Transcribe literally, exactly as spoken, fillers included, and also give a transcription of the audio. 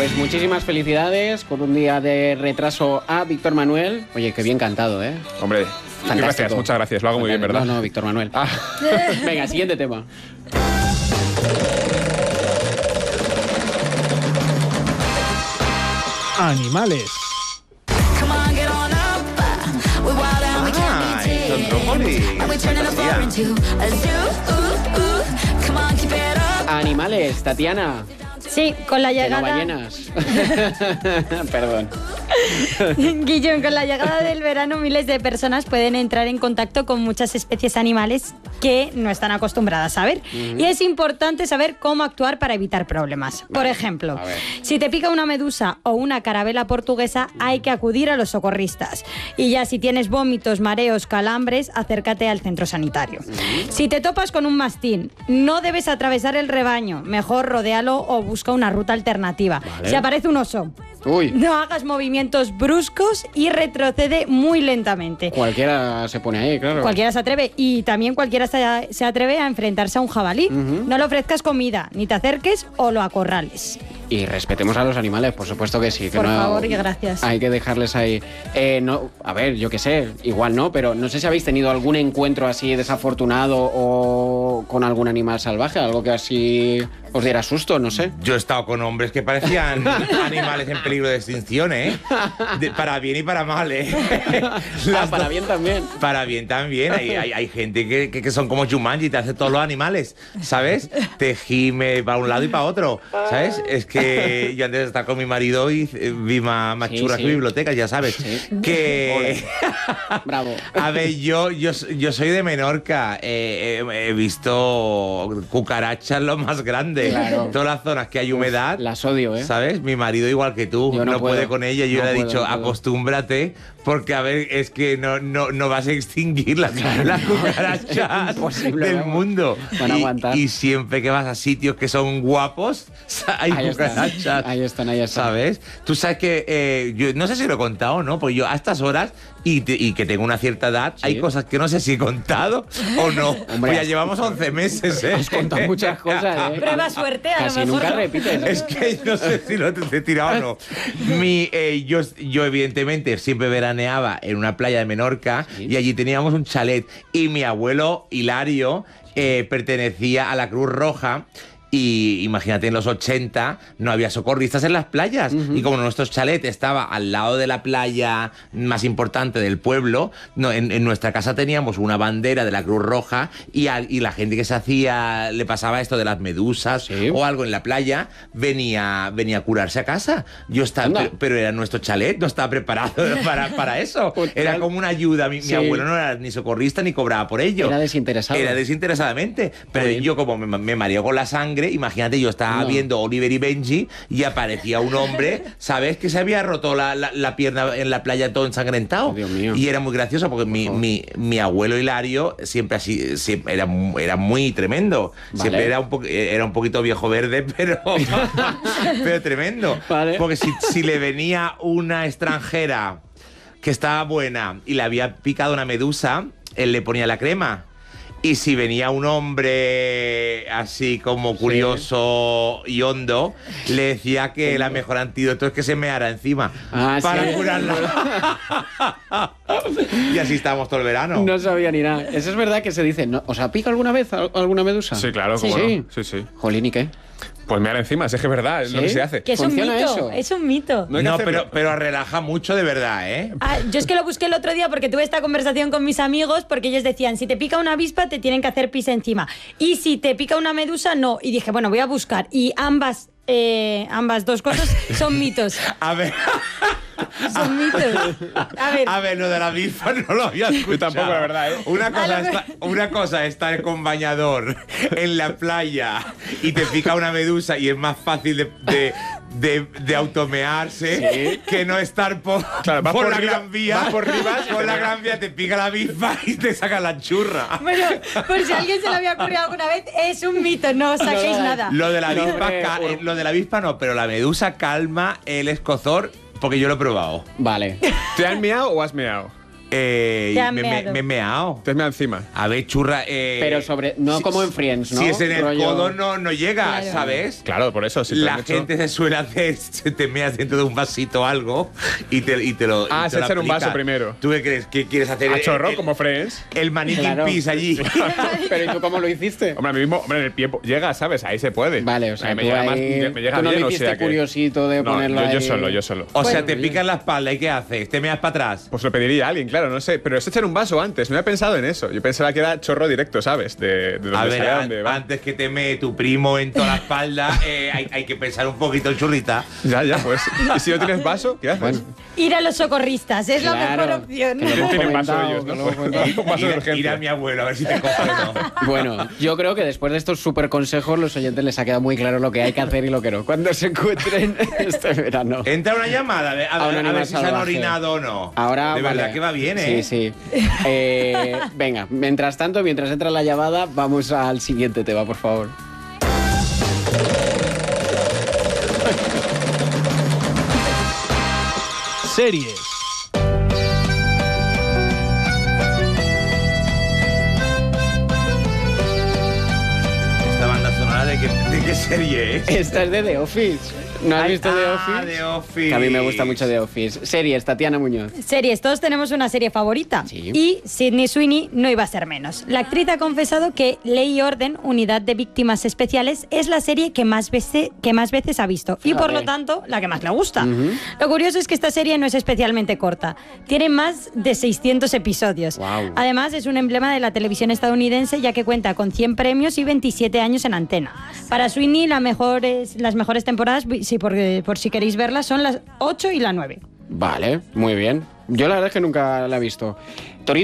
Pues muchísimas felicidades por un día de retraso a Víctor Manuel. Oye, qué bien cantado, ¿eh? Hombre, fantástico. Gracias, muchas gracias. Lo hago muy bien, ¿verdad? No, no, Víctor Manuel. Ah. Venga, siguiente tema. Animales. Animales, Tatiana. Sí, con la Que no llegada... ballenas. Perdón. Guillón, con la llegada del verano miles de personas pueden entrar en contacto con muchas especies animales que no están acostumbradas a ver. Uh-huh. Y es importante saber cómo actuar para evitar problemas. Vale. Por ejemplo, si te pica una medusa o una carabela portuguesa, hay que acudir a los socorristas. Y ya si tienes vómitos, mareos, calambres, acércate al centro sanitario. Uh-huh. Si te topas con un mastín, no debes atravesar el rebaño. Mejor rodéalo o busca una ruta alternativa. Vale. Si aparece un oso, Uy. no hagas movimientos bruscos y retrocede muy lentamente. Cualquiera se pone ahí, claro. Cualquiera se atreve. Y también cualquiera se, se atreve a enfrentarse a un jabalí. Uh-huh. No le ofrezcas comida, ni te acerques o lo acorrales. Y respetemos a los animales, por supuesto que sí. Que por no, favor y gracias. Hay que dejarles ahí. Eh, no, a ver, yo qué sé, igual no, pero no sé si habéis tenido algún encuentro así desafortunado o con algún animal salvaje, algo que así os diera susto, no sé. Yo he estado con hombres que parecían animales en peligro de extinción, ¿eh? De, para bien y para mal, ¿eh? Ah, para bien también. Para bien también. Hay, hay, hay gente que, que, que son como Jumanji, te hace todos los animales, ¿sabes? Te gime para un lado y para otro, ¿sabes? Es que yo antes de estar con mi marido y vi más, más sí, churras sí. que bibliotecas, ya sabes. Sí. Que... Bravo. A ver, yo, yo, yo soy de Menorca. Eh, eh, he visto cucarachas lo más grande. Claro. Todas las zonas que hay humedad. Las odio, ¿eh? ¿Sabes? Mi marido igual que tú. Yo no, no puede con ella. Yo no le he puedo, dicho, no acostúmbrate, porque a ver, es que no, no, no vas a extinguir las, las cucarachas del vamos. mundo. Van a y, aguantar. Y siempre que vas a sitios que son guapos, hay ahí cucarachas. Están. Ahí están, ahí están. ¿Sabes? Tú sabes que, eh, yo no sé si lo he contado, ¿no? Pues yo a estas horas, y, te, y que tengo una cierta edad, ¿sí? Hay cosas que no sé si he contado o no. Hombre, pues ya llevamos once meses, ¿eh? Has contado muchas cosas, ¿eh? Prueba suerte, a Casi lo mejor nunca no. repites. Es que no sé si lo he tirado o no. Mi, eh, yo, yo, evidentemente, siempre veraneaba en una playa de Menorca, ¿sí? Y allí teníamos un chalet. Y mi abuelo, Hilario, eh, pertenecía a la Cruz Roja. Y imagínate, en los ochenta no había socorristas en las playas. Uh-huh. Y como nuestro chalet estaba al lado de la playa más importante del pueblo, no, en, en nuestra casa teníamos una bandera de la Cruz Roja y, a, y la gente que se hacía, le pasaba esto de las medusas, ¿sí? O algo en la playa, venía, venía a curarse a casa. Yo estaba, pero, pero era nuestro chalet, no estaba preparado para, para eso. Era como una ayuda. Mi, sí. mi abuelo no era ni socorrista ni cobraba por ello. Era desinteresado. Era desinteresadamente. Pero yo, como me, me mareó con la sangre, imagínate, yo estaba no. viendo Oliver y Benji y aparecía un hombre, ¿sabes? Que se había roto la, la, la pierna en la playa todo ensangrentado. Oh, Dios mío. Y era muy gracioso porque mi, mi, mi abuelo Hilario siempre así, siempre era, era muy tremendo. Vale. Siempre era un, po, era un poquito viejo verde, pero, pero tremendo. Vale. Porque si, si le venía una extranjera que estaba buena y le había picado una medusa, él le ponía la crema. Y si venía un hombre así como curioso, sí, y hondo, le decía que el mejor antídoto es que se meara encima, ah, para sí. curarla. Y así estábamos todo el verano. No sabía ni nada. Eso es verdad que se dice, ¿no? ¿Os ha picado alguna vez alguna medusa? Sí, claro, ¿cómo sí. no? Sí, sí. Jolín, ¿y qué? Pues mear encima, si es que es verdad, es ¿sí? lo que se hace. Que es un mito, eso? es un mito. No, no pero, pero relaja mucho de verdad, ¿eh? Ah, yo es que lo busqué el otro día porque tuve esta conversación con mis amigos, porque ellos decían, si te pica una avispa te tienen que hacer pis encima. Y si te pica una medusa, no. Y dije, bueno, voy a buscar. Y ambas, eh, ambas dos cosas son mitos. A ver... Son mitos. A ver. A ver, lo de la avispa no lo había escuchado. Yo tampoco, la verdad, ¿eh? Una cosa, está, una cosa es estar con bañador en la playa y te pica una medusa y es más fácil de, de, de, de automearse, ¿sí? Que no estar por, claro, por, por la arriba, Gran Vía. por arriba, por la Gran Vía te pica la avispa y te saca la churra. Bueno, por si a alguien se lo había ocurrido alguna vez, es un mito, no os saquéis no, nada. Lo de la avispa, no, lo de la avispa no, pero la medusa calma el escozor. Porque yo lo he probado. Vale. ¿Te han meado o has meado? Eh, Te han me, me, meado. me he meado. Te has meado encima. A ver, churra. Eh, Pero sobre. No si- como en Friends, ¿no? Si es en el Rollo- codo, no, no llega, Claro. ¿sabes? Claro, por eso. Si te La han hecho- gente se suele hacer, se te meas dentro de un vasito o algo y te, y te lo. Ah, y te se lo echar un vaso aplican. primero. ¿Tú qué crees? ¿Qué quieres hacer? A El- chorro, el, como Friends. El maniquí Claro. pis allí. Pero ¿y tú cómo lo hiciste? Hombre, a mí mismo, hombre, en el pie llega, ¿sabes? Ahí se puede. Vale, o sea, me tú llega ahí- más, me llega tú no bien, lo o hiciste sea que- curiosito de No, ponerlo yo, yo ahí. solo, yo solo. O sea, Bueno, te oye. pican la espalda y ¿qué haces? ¿Te meas para atrás? Pues lo pediría a alguien, claro, no sé. Pero es echar un vaso antes. No había pensado en eso. Yo pensaba que era chorro directo, ¿sabes? De, de donde A ver, sea, an- donde va. antes que te mee tu primo en toda la espalda, eh, hay, hay que pensar un poquito, churrita. Ya, ya, pues. ¿Y si no tienes vaso, qué haces? Bueno. Ir a los socorristas, es la Claro, mejor opción. que lo hemos Tienen vaso comentado, ellos, que ¿no? lo hemos comentado. Un vaso de Ir, ir urgencia. a mi abuelo a ver si te coge o no. Bueno, yo creo que después de estos súper consejos, los oyentes les ha quedado muy claro lo que hay que hacer y lo que no. Cuando se encuentren este verano. Entra una llamada a ver, a A un ver- a animal ver si se han salvaje. orinado o no. Ahora, de vale. verdad que va bien, ¿eh? Sí, sí. Eh, venga, mientras tanto, mientras entra la llamada, vamos al siguiente tema, por favor. Series. Esta banda sonora de qué, de qué serie es. Esta es de The Office. ¿No has Ay, visto The ah, Office? The Office. Que a mí me gusta mucho The Office. Series, Tatiana Muñoz. Series, todos tenemos una serie favorita. Sí. Y Sydney Sweeney no iba a ser menos. La actriz ha confesado que Ley y Orden, Unidad de Víctimas Especiales, es la serie que más, veces, que más veces ha visto. Y por Fíjate. lo tanto, la que más le gusta. Ujú. Lo curioso es que esta serie no es especialmente corta. Tiene más de seiscientos episodios. Guau. Además, es un emblema de la televisión estadounidense, ya que cuenta con cien premios y veintisiete años en antena. Para Sweeney, la mejores, las mejores temporadas, si por, por si queréis verlas, son las ocho y la nueve. Vale, muy bien. Yo la verdad es que nunca la he visto. Torito.